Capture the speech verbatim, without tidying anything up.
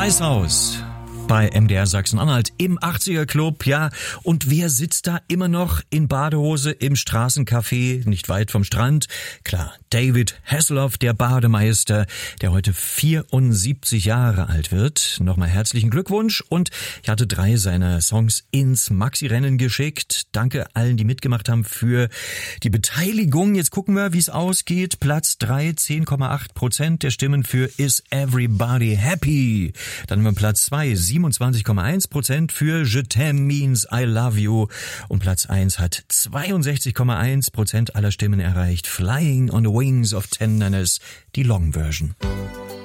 Eishaus bei M D R Sachsen-Anhalt im achtziger Club, ja. Und wer sitzt da immer noch in Badehose im Straßencafé, nicht weit vom Strand? Klar, David Hasselhoff, der Bademeister, der heute vierundsiebzig Jahre alt wird. Nochmal herzlichen Glückwunsch. Und ich hatte drei seiner Songs ins Maxi-Rennen geschickt. Danke allen, die mitgemacht haben für die Beteiligung. Jetzt gucken wir, wie es ausgeht. Platz drei, zehn Komma acht Prozent der Stimmen für Is Everybody Happy. Dann haben wir Platz zwei, siebenundzwanzig Komma eins Prozent für Je t'aime means I love you. Und Platz eins hat zweiundsechzig Komma eins Prozent aller Stimmen erreicht. Flying on the Wings of Tenderness, die Long Version.